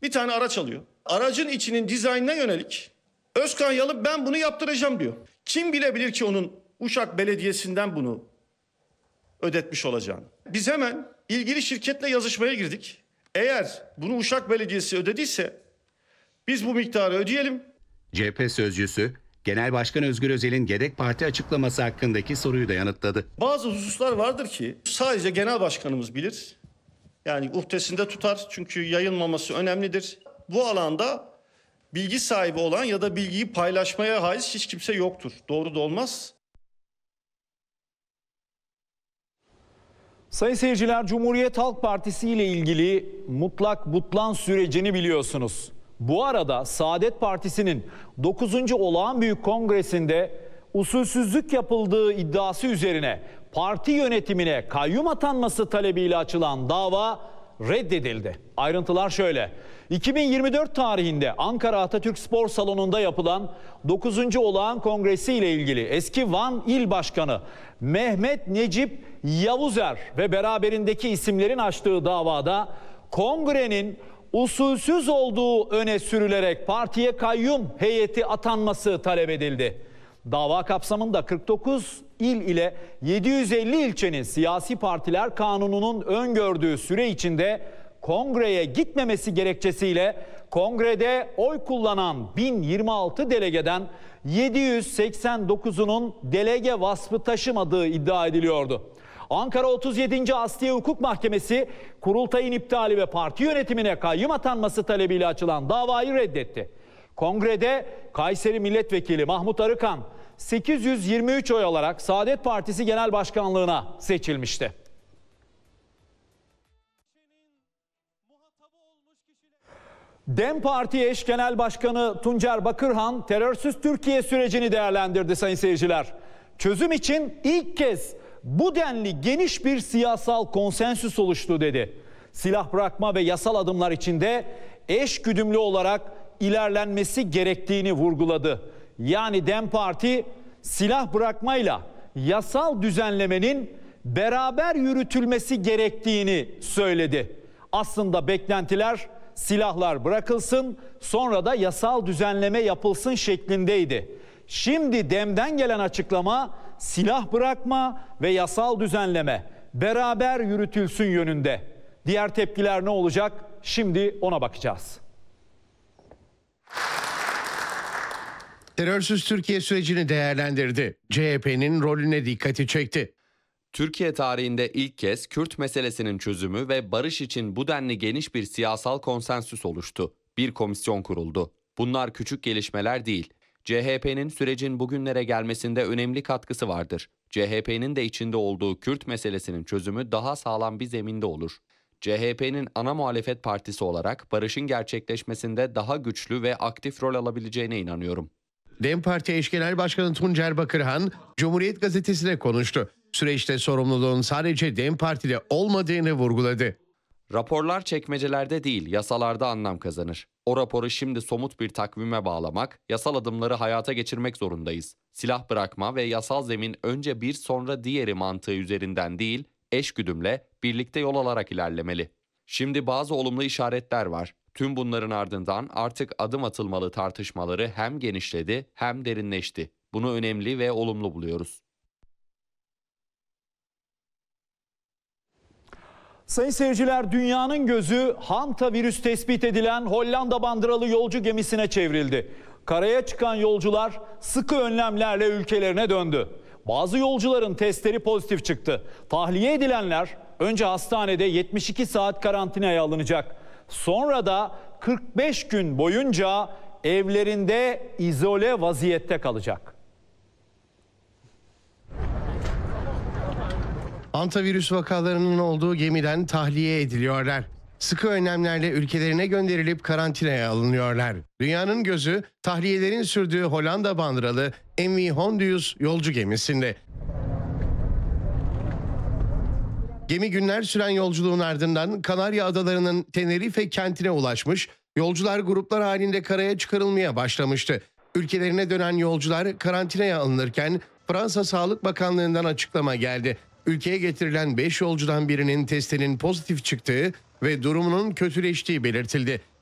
bir tane araç alıyor. Aracın içinin dizaynına yönelik Özkan Yalı ben bunu yaptıracağım diyor. Kim bilebilir ki onun Uşak Belediyesi'nden bunu ödetmiş olacağını. Biz hemen ilgili şirketle yazışmaya girdik. Eğer bunu Uşak Belediyesi ödediyse biz bu miktarı ödeyelim. CHP sözcüsü Genel Başkan Özgür Özel'in Gedek Parti açıklaması hakkındaki soruyu da yanıtladı. Bazı hususlar vardır ki sadece genel başkanımız bilir. Yani uhdesinde tutar çünkü yayılmaması önemlidir. Bu alanda bilgi sahibi olan ya da bilgiyi paylaşmaya haiz hiç kimse yoktur. Doğru da olmaz. Sayın seyirciler, Cumhuriyet Halk Partisi ile ilgili mutlak butlan sürecini biliyorsunuz. Bu arada Saadet Partisi'nin 9. Olağan Büyük Kongresi'nde usulsüzlük yapıldığı iddiası üzerine parti yönetimine kayyum atanması talebiyle açılan dava reddedildi. Ayrıntılar şöyle. 2024 tarihinde Ankara Atatürk Spor Salonu'nda yapılan 9. Olağan Kongresi ile ilgili eski Van İl Başkanı Mehmet Necip Yavuzer ve beraberindeki isimlerin açtığı davada kongrenin usulsüz olduğu öne sürülerek partiye kayyum heyeti atanması talep edildi. Dava kapsamında 49 il ile 750 ilçenin siyasi partiler kanununun öngördüğü süre içinde kongreye gitmemesi gerekçesiyle kongrede oy kullanan 1026 delegeden 789'unun delege vasfı taşımadığı iddia ediliyordu. Ankara 37. Asliye Hukuk Mahkemesi kurultayın iptali ve parti yönetimine kayyum atanması talebiyle açılan davayı reddetti. Kongrede Kayseri Milletvekili Mahmut Arıkan 823 oy alarak Saadet Partisi Genel Başkanlığına seçilmişti. DEM Parti eş genel başkanı Tuncer Bakırhan terörsüz Türkiye sürecini değerlendirdi sayın seyirciler. Çözüm için ilk kez bu denli geniş bir siyasal konsensüs oluştu dedi. Silah bırakma ve yasal adımlar içinde eşgüdümlü olarak ilerlenmesi gerektiğini vurguladı. Yani DEM Parti silah bırakmayla yasal düzenlemenin beraber yürütülmesi gerektiğini söyledi. Aslında beklentiler silahlar bırakılsın, sonra da yasal düzenleme yapılsın şeklindeydi. Şimdi DEM'den gelen açıklama silah bırakma ve yasal düzenleme beraber yürütülsün yönünde. Diğer tepkiler ne olacak? Şimdi ona bakacağız. Terörsüz Türkiye sürecini değerlendirdi. CHP'nin rolüne dikkati çekti. Türkiye tarihinde ilk kez Kürt meselesinin çözümü ve barış için bu denli geniş bir siyasal konsensüs oluştu. Bir komisyon kuruldu. Bunlar küçük gelişmeler değil. CHP'nin sürecin bugünlere gelmesinde önemli katkısı vardır. CHP'nin de içinde olduğu Kürt meselesinin çözümü daha sağlam bir zeminde olur. CHP'nin ana muhalefet partisi olarak barışın gerçekleşmesinde daha güçlü ve aktif rol alabileceğine inanıyorum. DEM Parti eş genel başkanı Tuncer Bakırhan, Cumhuriyet Gazetesi'ne konuştu. Süreçte sorumluluğun sadece DEM Parti'de olmadığını vurguladı. Raporlar çekmecelerde değil, yasalarda anlam kazanır. O raporu şimdi somut bir takvime bağlamak, yasal adımları hayata geçirmek zorundayız. Silah bırakma ve yasal zemin önce bir sonra diğeri mantığı üzerinden değil, eşgüdümle birlikte yol alarak ilerlemeli. Şimdi bazı olumlu işaretler var. Tüm bunların ardından artık adım atılmalı tartışmaları hem genişledi hem derinleşti. Bunu önemli ve olumlu buluyoruz. Sayın seyirciler, dünyanın gözü hantavirüs tespit edilen Hollanda bandıralı yolcu gemisine çevrildi. Karaya çıkan yolcular sıkı önlemlerle ülkelerine döndü. Bazı yolcuların testleri pozitif çıktı. Tahliye edilenler önce hastanede 72 saat karantinaya alınacak. Sonra da 45 gün boyunca evlerinde izole vaziyette kalacak. Hantavirüs vakalarının olduğu gemiden tahliye ediliyorlar. Sıkı önlemlerle ülkelerine gönderilip karantinaya alınıyorlar. Dünyanın gözü tahliyelerin sürdüğü Hollanda bandıralı MV Hondius yolcu gemisinde. Gemi günler süren yolculuğun ardından Kanarya Adaları'nın Tenerife kentine ulaşmış, yolcular gruplar halinde karaya çıkarılmaya başlamıştı. Ülkelerine dönen yolcular karantinaya alınırken Fransa Sağlık Bakanlığı'ndan açıklama geldi. Ülkeye getirilen 5 yolcudan birinin testinin pozitif çıktığı ve durumunun kötüleştiği belirtildi.